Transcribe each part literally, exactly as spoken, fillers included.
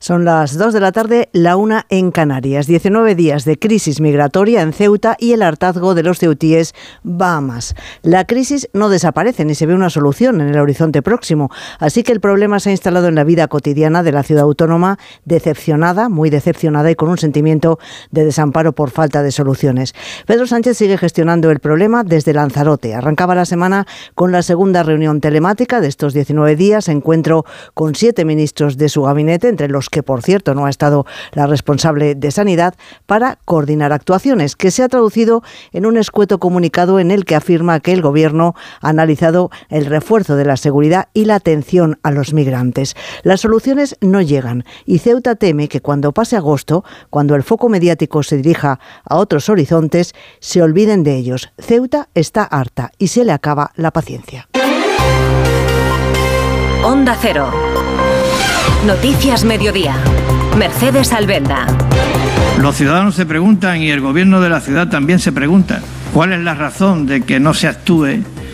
Son las dos de la tarde, la una en Canarias. diecinueve días de crisis migratoria en Ceuta y el hartazgo de los ceutíes va a más. La crisis no desaparece ni se ve una solución en el horizonte próximo, así que el problema se ha instalado en la vida cotidiana de la ciudad autónoma, decepcionada, muy decepcionada y con un sentimiento de desamparo por falta de soluciones. Pedro Sánchez sigue gestionando el problema desde Lanzarote. Arrancaba la semana con la segunda reunión telemática de estos diecinueve días, encuentro con siete ministros de su gabinete, entre los que por cierto no ha estado la responsable de Sanidad, para coordinar actuaciones, que se ha traducido en un escueto comunicado en el que afirma que el Gobierno ha analizado el refuerzo de la seguridad y la atención a los migrantes. Las soluciones no llegan y Ceuta teme que cuando pase agosto, cuando el foco mediático se dirija a otros horizontes, se olviden de ellos. Ceuta está harta y se le acaba la paciencia. Onda Cero. Noticias Mediodía. Mercedes Albenda. Los ciudadanos se preguntan y el gobierno de la ciudad también se pregunta cuál es la razón de que no se actúe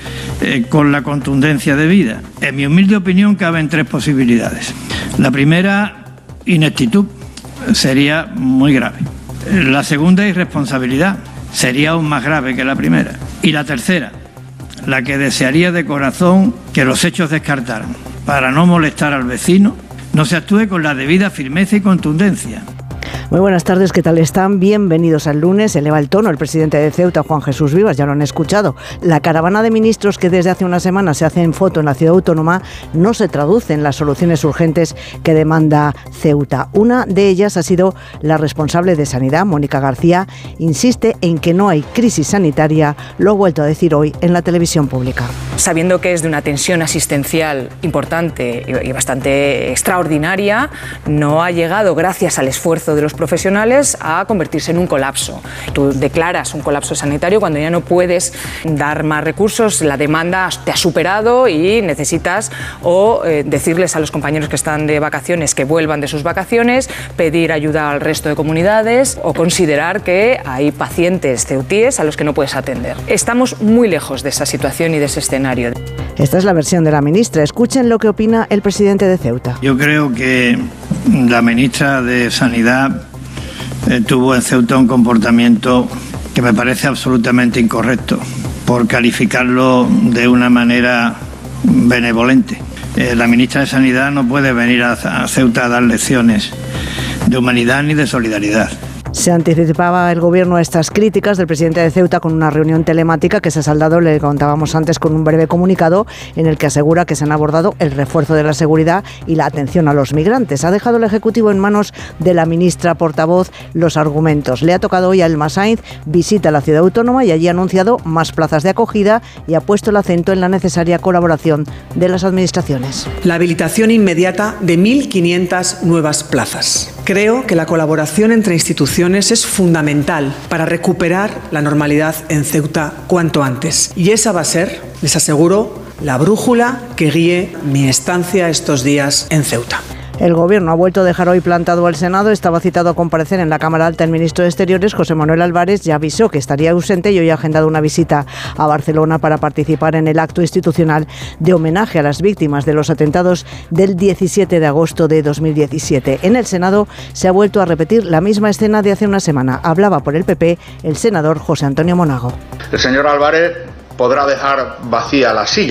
eh, con la contundencia debida. En mi humilde opinión caben tres posibilidades. La primera, ineptitud, sería muy grave. La segunda, irresponsabilidad, sería aún más grave que la primera. Y la tercera, la que desearía de corazón que los hechos descartaran. Para no molestar al vecino, no se actúe con la debida firmeza y contundencia. Muy buenas tardes, ¿qué tal están? Bienvenidos al lunes. Eleva el tono el presidente de Ceuta, Juan Jesús Vivas, ya lo han escuchado. La caravana de ministros que desde hace una semana se hace en foto en la ciudad autónoma no se traduce en las soluciones urgentes que demanda Ceuta. Una de ellas ha sido la responsable de Sanidad, Mónica García, insiste en que no hay crisis sanitaria, lo ha vuelto a decir hoy en la televisión pública. Sabiendo que es de una tensión asistencial importante y bastante extraordinaria, no ha llegado, gracias al esfuerzo de los profesionales, a convertirse en un colapso. Tú declaras un colapso sanitario cuando ya no puedes dar más recursos, la demanda te ha superado y necesitas o eh, decirles a los compañeros que están de vacaciones que vuelvan de sus vacaciones, pedir ayuda al resto de comunidades o considerar que hay pacientes ceutíes a los que no puedes atender. Estamos muy lejos de esa situación y de ese escenario. Esta es la versión de la ministra. Escuchen lo que opina el presidente de Ceuta. Yo creo que la ministra de Sanidad eh, tuvo en Ceuta un comportamiento que me parece absolutamente incorrecto, por calificarlo de una manera benevolente. Eh, la ministra de Sanidad no puede venir a, a Ceuta a dar lecciones de humanidad ni de solidaridad. Se anticipaba el Gobierno a estas críticas del presidente de Ceuta con una reunión telemática que se ha saldado, le contábamos antes, con un breve comunicado en el que asegura que se han abordado el refuerzo de la seguridad y la atención a los migrantes. Ha dejado el Ejecutivo en manos de la ministra portavoz los argumentos. Le ha tocado hoy a Elma Sainz, visita la ciudad autónoma y allí ha anunciado más plazas de acogida y ha puesto el acento en la necesaria colaboración de las administraciones. La habilitación inmediata de mil quinientas nuevas plazas. Creo que la colaboración entre instituciones es fundamental para recuperar la normalidad en Ceuta cuanto antes. Y esa va a ser, les aseguro, la brújula que guíe mi estancia estos días en Ceuta. El Gobierno ha vuelto a dejar hoy plantado al Senado. Estaba citado a comparecer en la Cámara Alta el ministro de Exteriores, José Manuel Álvarez. Ya avisó que estaría ausente y hoy ha agendado una visita a Barcelona para participar en el acto institucional de homenaje a las víctimas de los atentados del diecisiete de agosto de dos mil diecisiete. En el Senado se ha vuelto a repetir la misma escena de hace una semana. Hablaba por el P P el senador José Antonio Monago. El señor Álvarez podrá dejar vacía la silla